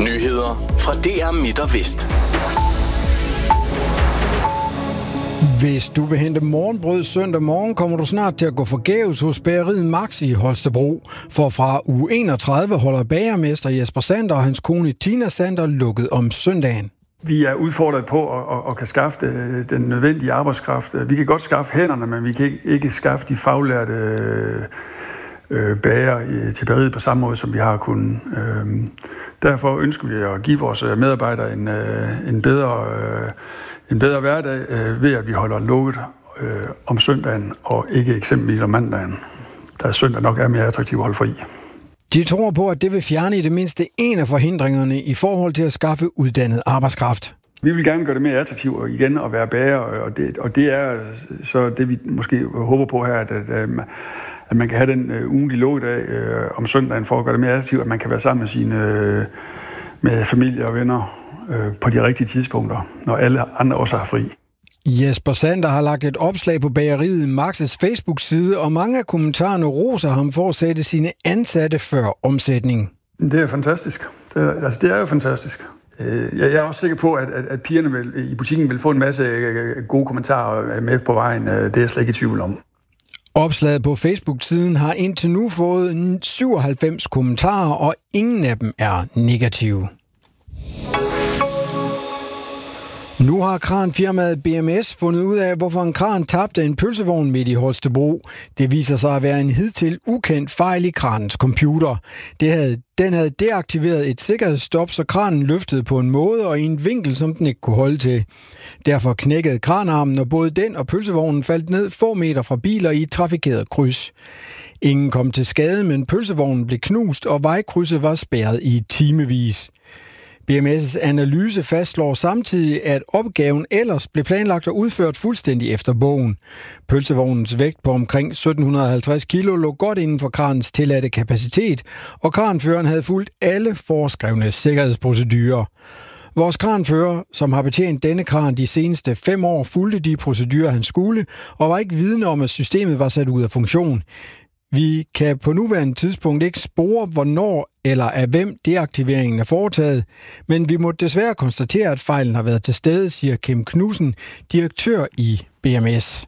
Nyheder fra DR Midt og Vest. Hvis du vil hente morgenbrød søndag morgen, kommer du snart til at gå forgæves hos bageriet Max i Holstebro. For fra uge 31 holder bagermester Jesper Sander og hans kone Tina Sander lukket om søndagen. Vi er udfordret på at kan skaffe den nødvendige arbejdskraft. Vi kan godt skaffe hænderne, men vi kan ikke skaffe de faglærte bager til bageriet på samme måde, som vi har kunnet. Derfor ønsker vi at give vores medarbejdere en bedre hverdag ved, at vi holder lukket om søndagen og ikke eksempelvis om mandagen, da søndag nok er mere attraktivt at holde fri. De tror på, at det vil fjerne i det mindste en af forhindringerne i forhold til at skaffe uddannet arbejdskraft. Vi vil gerne gøre det mere attraktivt igen at være bager, og det er så det, vi måske håber på her, at man kan have den ugentlige lukkedag om søndagen for at gøre det mere attraktivt, at man kan være sammen med med familie og venner på de rigtige tidspunkter, når alle andre også har fri. Jesper Sander har lagt et opslag på bageriet Max's Facebook-side, og mange af kommentarerne roser ham for at sætte sine ansatte før omsætning. Det er fantastisk. Det er jo fantastisk. Jeg er også sikker på, at pigerne i butikken vil få en masse gode kommentarer med på vejen. Det er jeg slet ikke i tvivl om. Opslaget på Facebook-siden har indtil nu fået 97 kommentarer, og ingen af dem er negative. Nu har kranfirmaet BMS fundet ud af, hvorfor en kran tabte en pølsevogn midt i Holstebro. Det viser sig at være en hidtil ukendt fejl i kranens computer. Den havde deaktiveret et sikkerhedsstop, så kranen løftede på en måde og i en vinkel, som den ikke kunne holde til. Derfor knækkede kranarmen, og både den og pølsevognen faldt ned få meter fra biler i et trafikeret kryds. Ingen kom til skade, men pølsevognen blev knust, og vejkrydset var spærret i timevis. BMS' analyse fastslår samtidig, at opgaven ellers blev planlagt og udført fuldstændig efter bogen. Pølsevognens vægt på omkring 1750 kilo lå godt inden for kranens tilladte kapacitet, og kranføreren havde fulgt alle foreskrevne sikkerhedsprocedurer. Vores kranfører, som har betjent denne kran de seneste 5 år, fulgte de procedurer, han skulle, og var ikke vidne om, at systemet var sat ud af funktion. Vi kan på nuværende tidspunkt ikke spore, hvornår eller af hvem deaktiveringen er foretaget, men vi må desværre konstatere, at fejlen har været til stede, siger Kim Knudsen, direktør i BMS.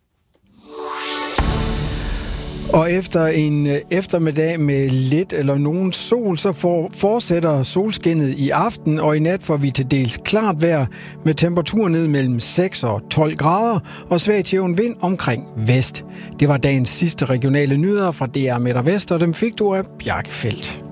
Og efter en eftermiddag med lidt eller nogen sol, så fortsætter solskinnet i aften, og i nat får vi til dels klart vejr med temperaturer ned mellem 6 og 12 grader og svag til jævn vind omkring vest. Det var dagens sidste regionale nyheder fra DR Midt og Vest, og dem fik du af Bjarke Feldt.